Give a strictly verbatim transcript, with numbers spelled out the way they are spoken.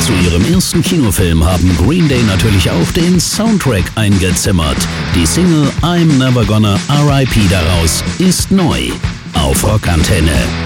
Zu ihrem ersten Kinofilm haben Green Day natürlich auch den Soundtrack eingezimmert. Die Single I'm Never Gonna R I P daraus ist neu auf Rockantenne.